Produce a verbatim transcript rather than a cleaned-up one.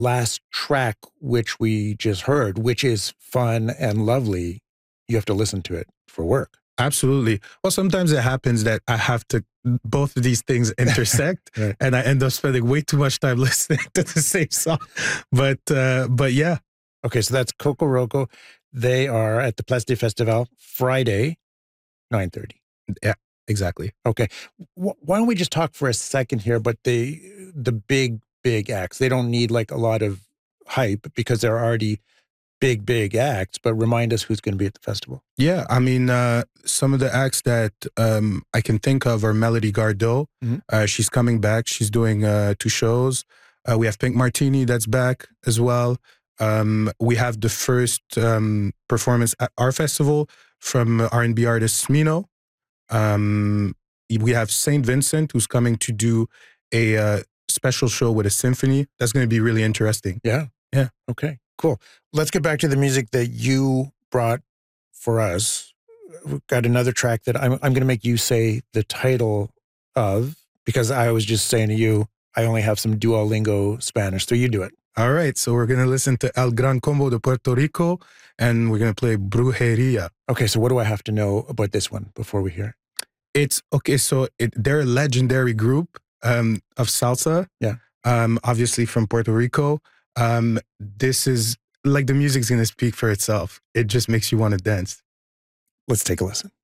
last track, which we just heard, which is fun and lovely, you have to listen to it for work. Absolutely. Well, sometimes it happens that I have to, both of these things intersect, right. and I end up spending way too much time listening to the same song. But, uh, but yeah. Okay, so that's Cocoroco. They are at the Place des Festivals Friday, nine thirty. Yeah, exactly. Okay. W- why don't we just talk for a second here, but the the big, big acts, they don't need like a lot of hype because they're already big, big acts, but remind us who's going to be at the festival. Yeah, I mean, uh, some of the acts that um, I can think of are Melody Gardot. Mm-hmm. Uh, she's coming back. She's doing uh, two shows. Uh, we have Pink Martini that's back as well. Um, we have the first um, performance at our festival from R and B artist Smino. Um, we have Saint Vincent, who's coming to do a uh, special show with a symphony. That's going to be really interesting. Yeah. Yeah. Okay, cool. Let's get back to the music that you brought for us. We've got another track that I'm, I'm going to make you say the title of, because I was just saying to you, I only have some Duolingo Spanish, so you do it. All right, so we're going to listen to El Gran Combo de Puerto Rico, and we're going to play Brujeria. Okay, so what do I have to know about this one before we hear it? It's, okay, so it, they're a legendary group um, of salsa, yeah. um, obviously from Puerto Rico. Um, this is, like, the music's going to speak for itself. It just makes you want to dance. Let's take a listen.